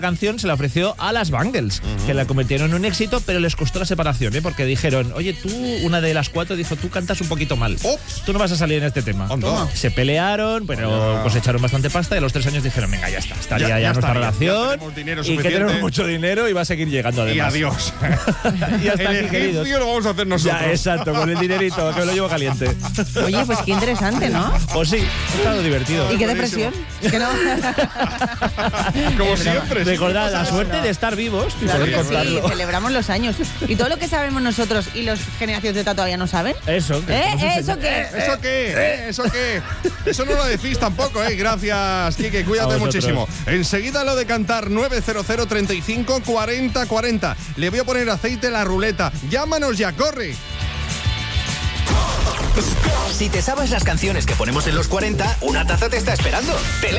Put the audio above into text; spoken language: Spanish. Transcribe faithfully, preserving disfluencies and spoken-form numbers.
canción se la ofreció a las Bangles, uh-huh. que la convirtieron en un éxito, pero les costó la separación, ¿eh? Porque dijeron, oye, tú, una de las cuatro dijo, tú cantas un poquito mal. Ops. Tú no vas a salir en este tema. Toma. Se pelearon, pero oh. cosecharon bastante pasta y a los tres años dijeron, venga, ya está, estaría ya, ya, ya nuestra estaría, relación ya y que tenemos mucho dinero y va a seguir llegando además. Y adiós. Y hasta el aquí, queridos. lo vamos a hacer nosotros. Ya, exacto, con el dinerito, que me lo llevo caliente. Oye, pues qué interesante, ¿no? Pues sí, ha estado divertido. ¿Y qué depresión? Que no. Como siempre. Recordad la suerte no. de estar vivos y claro poder contarlo. Sí, celebramos los años. ¿Y todo lo que sabemos nosotros y los generaciones de Z todavía no saben? Eso. ¿Eh? ¿Eh? ¿Eso qué? ¿Eso qué? ¿Eh? ¿Eso qué? Eso no lo decís tampoco, ¿eh? Gracias, Quique. Cuídate muchísimo. Enseguida lo de cantar nueve cero cero, treinta y cinco, cuarenta, cuarenta. Le voy a poner aceite a la ruleta. Llámanos ya, corre. Si te sabes las canciones que ponemos en los cuarenta, una taza te está esperando.